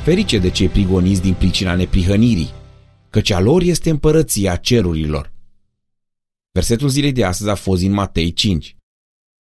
Ferice de cei prigoniți din pricina neprihănirii, căci a lor este împărăția cerurilor. Versetul zilei de astăzi a fost din Matei 5.